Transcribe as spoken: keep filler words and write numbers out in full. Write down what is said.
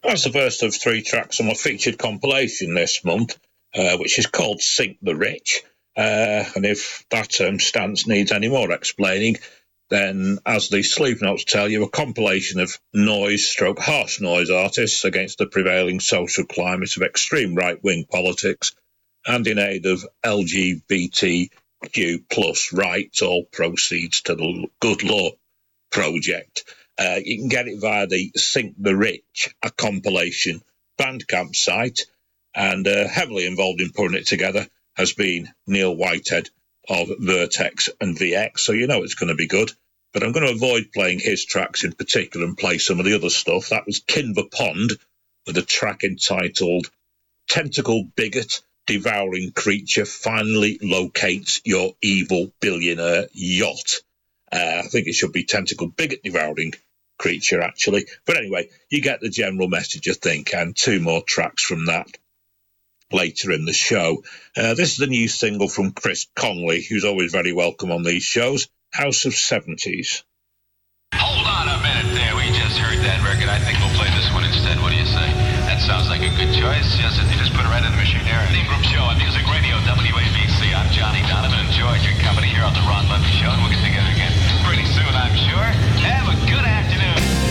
That's the first of three tracks on my featured compilation this month, uh, which is called Sink the Rich. Uh, and if that um, stance needs any more explaining, then, as the sleeve notes tell you, a compilation of noise stroke harsh noise artists against the prevailing social climate of extreme right-wing politics and in aid of L G B T Q plus rights, all proceeds to the Good Law Project. Uh, you can get it via the Sink the Rich, a compilation Bandcamp site, and uh, heavily involved in putting it together has been Neil Whitehead of Vertex and V X, so you know it's going to be good. But I'm going to avoid playing his tracks in particular and play some of the other stuff. That was Kinver Pond with a track entitled Tentacle Bigot Devouring Creature Finally Locates Your Evil Billionaire Yacht. Uh, I think it should be Tentacle Bigot Devouring Creature, actually. But anyway, you get the general message, I think, and two more tracks from that later in the show. Uh, this is the new single from Chris Conley, who's always very welcome on these shows, House of seventies. Hold on a minute there. We just heard that record. I think we'll play this one instead. What do you say? That sounds like a good choice. Yes, you just put it right in the machine there. Theme group show on Music